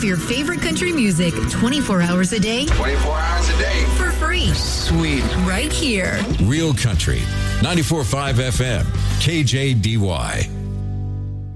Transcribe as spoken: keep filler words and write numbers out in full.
of your favorite country music twenty-four hours a day twenty-four hours a day. for free. Sweet. Right here. Real Country, ninety-four point five F M, K J D Y.